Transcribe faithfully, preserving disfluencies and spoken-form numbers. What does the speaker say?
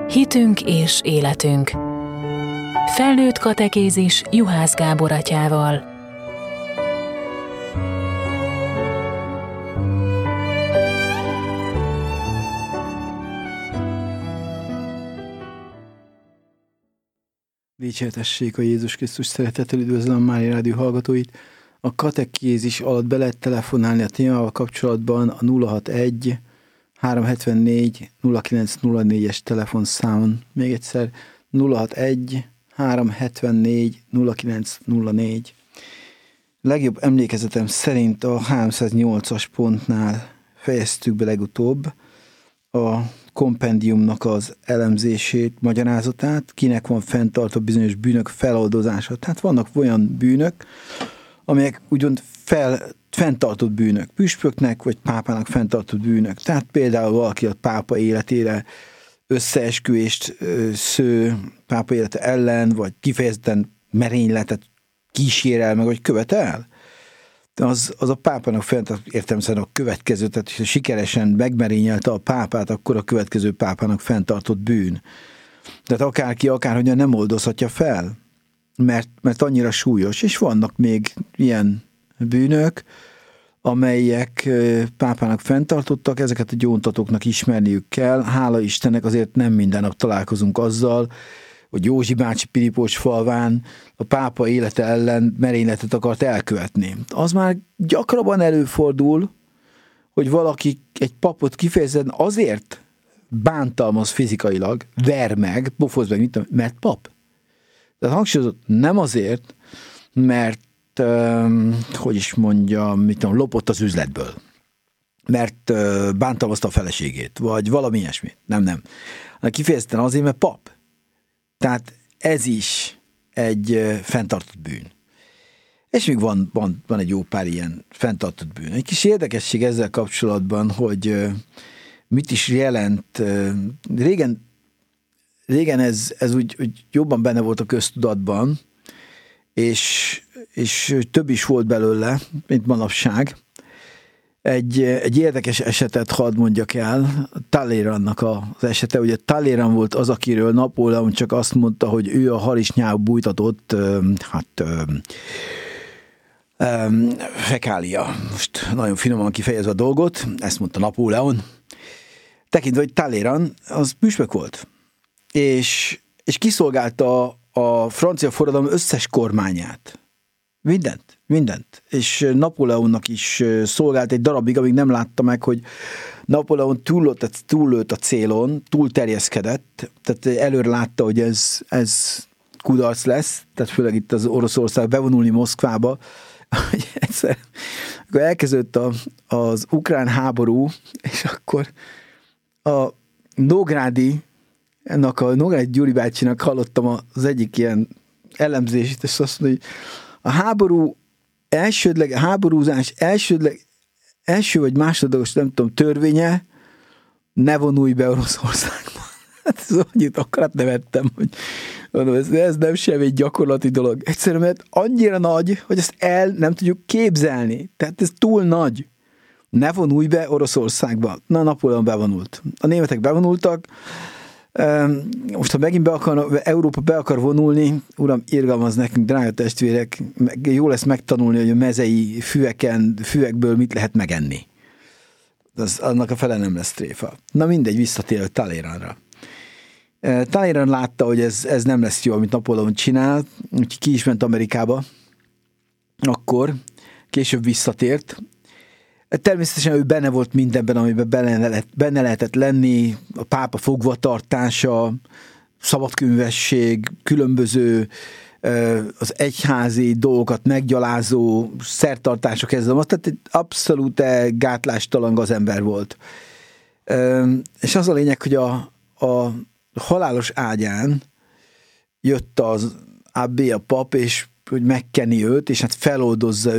Hitünk és életünk. Felnőtt katekézis Juhász Gábor atyával. Dicsértessék a Jézus Krisztus, szeretettel üdvözlöm a Mária Rádió hallgatóit. A katekézis alatt be lehet telefonálni a témával kapcsolatban a nulla hatvanegy háromszázhetvennégy nulla kilenc nulla négyes telefonszámon. Még egyszer nulla hatvanegy háromszázhetvennégy nulla kilenc nulla négy. Legjobb emlékezetem szerint a háromszáznyolcas pontnál fejeztük be legutóbb a kompendiumnak az elemzését, magyarázatát, kinek van fenntartva bizonyos bűnök feloldozása. Tehát vannak olyan bűnök, amelyek úgymond fel, fenntartott bűnök, püspöknek vagy pápának fenntartott bűnök. Tehát például valaki a pápa életére összeesküvést sző pápa élete ellen, vagy kifejezetten merényletet kísérel meg, vagy követel. Az, az a pápának fenntartott, értelemszerűen a következő, tehát ha sikeresen megmerényelte a pápát, akkor a következő pápának fenntartott bűn. Tehát akárki, akárhogyan nem oldozhatja fel, mert, mert annyira súlyos. És vannak még ilyen bűnök, amelyek pápának fenntartottak, ezeket a gyóntatóknak ismerniük kell. Hála Istennek azért nem minden nap találkozunk azzal, hogy Józsi bácsi Pilipos falván a pápa élete ellen merényletet akart elkövetni. Az már gyakrabban előfordul, hogy valaki egy papot kifejezetten azért bántalmaz fizikailag, ver meg, pofoz meg, mit tudom, mert pap. Tehát hangsúlyozott, nem azért, mert, um, hogy is mondjam, mit tudom, lopott az üzletből, mert uh, bántalmazta a feleségét, vagy valami ilyesmi. Nem, nem. Kifejezetten azért, mert pap. Tehát ez is egy uh, fenntartott bűn. És még van, van, van egy jó pár ilyen fenntartott bűn. Egy kis érdekesség ezzel kapcsolatban, hogy uh, mit is jelent. Uh, régen, régen ez, ez úgy, úgy jobban benne volt a köztudatban, és, és több is volt belőle, mint manapság. Egy, egy érdekes esetet hadd mondjak el, Talleyrandnak az esete. Ugye Talleyrand volt az, akiről Napóleon csak azt mondta, hogy ő a harisnyába bújtatott, hát um, fekália. Most nagyon finoman kifejezve a dolgot, ezt mondta Napóleon. Tekintve, hogy Talleyrand az püspök volt, és, és kiszolgálta a francia forradalom összes kormányát. Mindent, mindent. És Napóleonnak is szolgált egy darabig, amíg nem látta meg, hogy Napóleon túllőtt, túllőtt a célon, túlterjeszkedett, tehát előre látta, hogy ez, ez kudarc lesz, tehát főleg itt az Oroszország bevonulni Moszkvába, hogy egyszer, akkor elkezdődött a, az ukrán háború, és akkor a Nógrádi, ennek a Nógrádi Gyuri bácsinak hallottam az egyik ilyen elemzését, és azt mondja, hogy a háború elsődleg, a háborúzás elsődleg, első vagy másodlagos, nem tudom, törvénye, ne vonulj be Oroszországba. Hát ez annyit akarat nevettem, hogy mondom, ez, ez nem sem egy gyakorlati dolog. Egyszerűen, mert annyira nagy, hogy ezt el nem tudjuk képzelni. Tehát ez túl nagy. Ne vonulj be Oroszországba. Na, Napóleon bevonult. A németek bevonultak. Most, ha megint be akar, Európa be akar vonulni, uram, irgalmaz nekünk, drága testvérek, jó lesz megtanulni, hogy a mezei füveken, füvekből mit lehet megenni. Az, annak a fele nem lesz tréfa. Na mindegy, visszatérő Talleyrandra. Talleyrand látta, hogy ez, ez nem lesz jó, amit Napóleon csinál, úgyhogy ki is ment Amerikába. Akkor később visszatért. Természetesen ő benne volt mindenben, amiben benne, lehet, benne lehetett lenni, a pápa fogvatartása, szabadkönyvesség, különböző az egyházi dolgokat meggyalázó szertartások ezzel, tehát egy abszolút gátlástalan gazember volt. És az a lényeg, hogy a, a halálos ágyán jött az abbé, a pap, és hogy megkeni őt, és hát feloldozza őt,